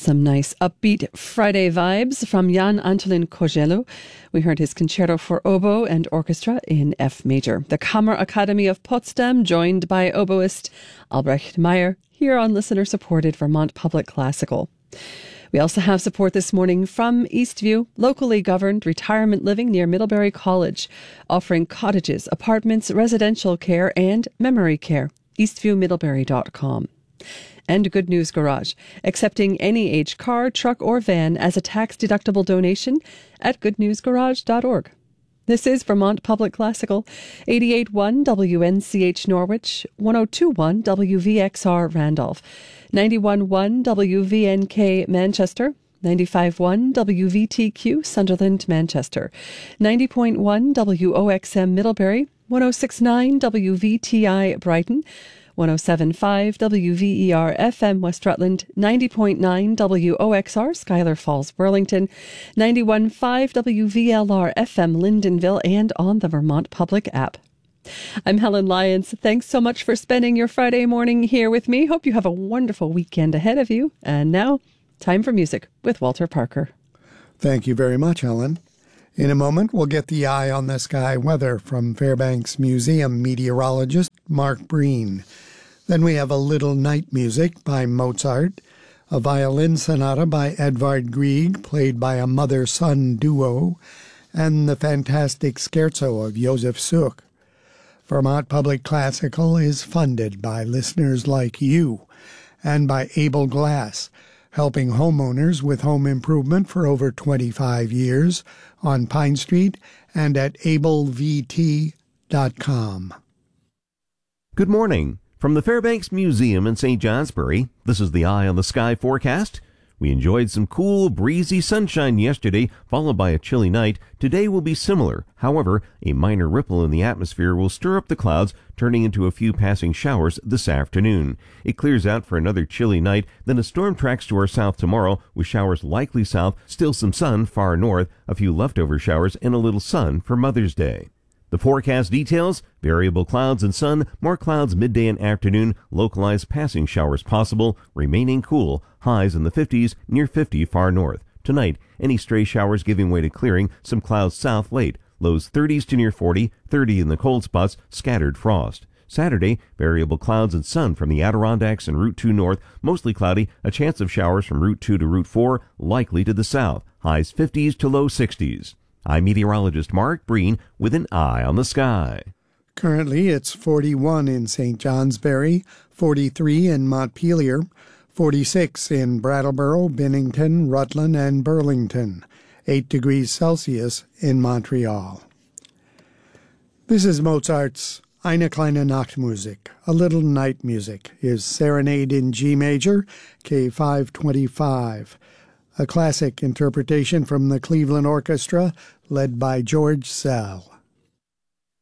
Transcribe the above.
Some nice upbeat Friday vibes from Jan Antolin Cogello. We heard his concerto for oboe and orchestra in F major. The Kammer Academy of Potsdam, joined by oboist Albrecht Meyer, here on listener-supported Vermont Public Classical. We also have support this morning from Eastview, locally governed retirement living near Middlebury College, offering cottages, apartments, residential care, and memory care. EastviewMiddlebury.com. And Good News Garage, accepting any age car, truck, or van as a tax-deductible donation at goodnewsgarage.org. This is Vermont Public Classical, 88.1 WNCH Norwich, 102.1 WVXR Randolph, 91.1 WVNK Manchester, 95.1 WVTQ Sunderland Manchester, 90.1 WOXM Middlebury, 106.9 WVTI Brighton, 107.5 WVER FM West Rutland, 90.9 WOXR Schuyler Falls Burlington, 91.5 WVLR FM Lyndonville, and on the Vermont Public app. I'm Helen Lyons. Thanks so much for spending your Friday morning here with me. Hope you have a wonderful weekend ahead of you. And now, time for music with Walter Parker. Thank you very much, Helen. In a moment, we'll get the eye on the sky weather from Fairbanks Museum meteorologist Mark Breen. Then we have a little night music by Mozart, a violin sonata by Edvard Grieg, played by a mother-son duo, and the fantastic scherzo of Josef Suk. Vermont Public Classical is funded by listeners like you and by Able Glass, helping homeowners with home improvement for over 25 years on Pine Street and at ablevt.com. Good morning. From the Fairbanks Museum in St. Johnsbury, this is the Eye on the Sky forecast. We enjoyed some cool, breezy sunshine yesterday, followed by a chilly night. Today will be similar. However, a minor ripple in the atmosphere will stir up the clouds, turning into a few passing showers this afternoon. It clears out for another chilly night, then a storm tracks to our south tomorrow, with showers likely south, still some sun far north, a few leftover showers, and a little sun for Mother's Day. The forecast details: variable clouds and sun, more clouds midday and afternoon, localized passing showers possible, remaining cool, highs in the 50s, near 50 far north. Tonight, any stray showers giving way to clearing, some clouds south late, lows 30s to near 40, 30 in the cold spots, scattered frost. Saturday, variable clouds and sun from the Adirondacks and Route 2 north, mostly cloudy, a chance of showers from Route 2 to Route 4, likely to the south, highs 50s to low 60s. I'm meteorologist Mark Breen with an eye on the sky. Currently, it's 41 in St. Johnsbury, 43 in Montpelier, 46 in Brattleboro, Bennington, Rutland, and Burlington, 8 degrees Celsius in Montreal. This is Mozart's Eine kleine Nachtmusik, a little night music, his Serenade in G major, K525. A classic interpretation from the Cleveland Orchestra, led by George Szell.